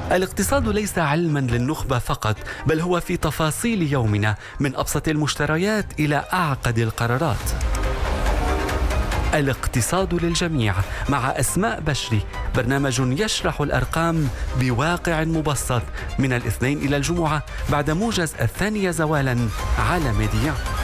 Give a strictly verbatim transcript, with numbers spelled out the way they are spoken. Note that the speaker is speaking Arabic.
الاقتصاد ليس علما للنخبة فقط، بل هو في تفاصيل يومنا، من أبسط المشتريات إلى أعقد القرارات. الاقتصاد للجميع مع أسماء بشري، برنامج يشرح الأرقام بواقع مبسط، من الاثنين إلى الجمعة بعد موجز الثانية زوالا على ميديا.